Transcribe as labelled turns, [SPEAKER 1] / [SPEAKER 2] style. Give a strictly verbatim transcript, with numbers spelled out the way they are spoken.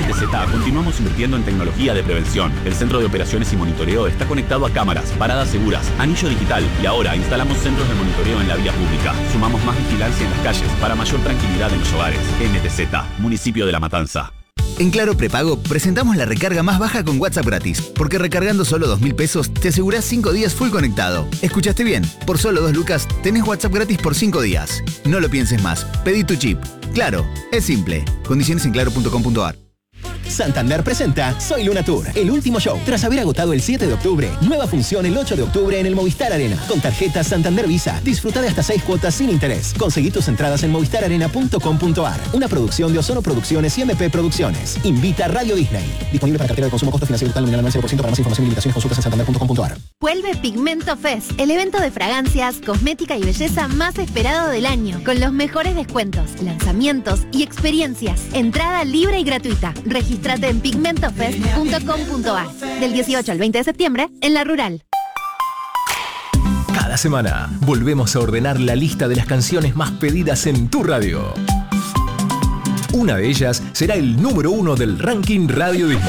[SPEAKER 1] T Z continuamos invirtiendo en tecnología de prevención. El Centro de Operaciones y Monitoreo está conectado a cámaras, paradas seguras, anillo digital y ahora instalamos centros de monitoreo en la vía pública. Sumamos más vigilancia en las calles para mayor tranquilidad en los hogares. N T Z, Municipio de La Matanza.
[SPEAKER 2] En Claro Prepago presentamos la recarga más baja con WhatsApp gratis, porque recargando solo dos mil pesos te asegurás cinco días full conectado. ¿Escuchaste bien? Por solo dos lucas tenés WhatsApp gratis por cinco días. No lo pienses más, pedí tu chip. Claro, es simple. Condiciones en claro punto com punto a r.
[SPEAKER 3] Santander presenta Soy Luna Tour, el último show. Tras haber agotado el siete de octubre, nueva función el ocho de octubre en el Movistar Arena. Con tarjeta Santander Visa, disfruta de hasta seis cuotas sin interés. Conseguí tus entradas en movistar arena punto com punto a r. Una producción de Ozono Producciones y M P Producciones. Invita Radio Disney. Disponible para cartera de consumo, costo financiero total nominal anual cero por ciento. Para más información y limitaciones consultas en santander punto com punto a r.
[SPEAKER 4] Vuelve Pigmento Fest, el evento de fragancias, cosmética y belleza más esperado del año, con los mejores descuentos, lanzamientos y experiencias. Entrada libre y gratuita. Regístrate en pigmento fest punto com punto a r del dieciocho al veinte de septiembre en La Rural.
[SPEAKER 5] Cada semana volvemos a ordenar la lista de las canciones más pedidas en tu radio. Una de ellas será el número uno del ranking Radio Disney.